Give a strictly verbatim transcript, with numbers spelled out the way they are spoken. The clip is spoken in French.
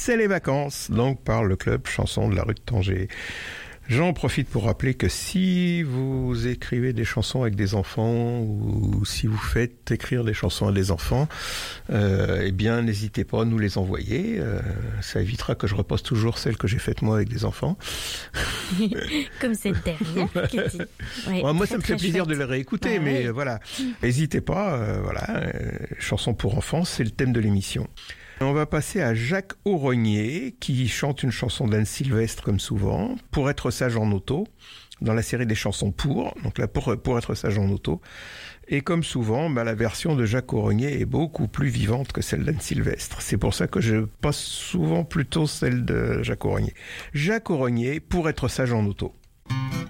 c'est les vacances, donc par le club Chansons de la rue de Tanger. J'en profite pour rappeler que si vous écrivez des chansons avec des enfants ou si vous faites écrire des chansons à des enfants, euh, eh bien n'hésitez pas à nous les envoyer. Euh, ça évitera que je repose toujours celles que j'ai faites moi avec des enfants. Comme cette dernière que tu... ouais, ouais, moi très, ça me fait plaisir chouette. de les réécouter, bah, mais oui. voilà, n'hésitez pas. Euh, voilà, euh, chansons pour enfants, c'est le thème de l'émission. On va passer à Jacques Aurognier, qui chante une chanson d'Anne Sylvestre, comme souvent, Pour être sage en auto, dans la série des chansons pour, donc là, pour, pour être sage en auto. Et comme souvent, bah, la version de Jacques Aurognier est beaucoup plus vivante que celle d'Anne Sylvestre. C'est pour ça que je passe souvent plutôt celle de Jacques Aurognier. Jacques Aurognier, Pour être sage en auto.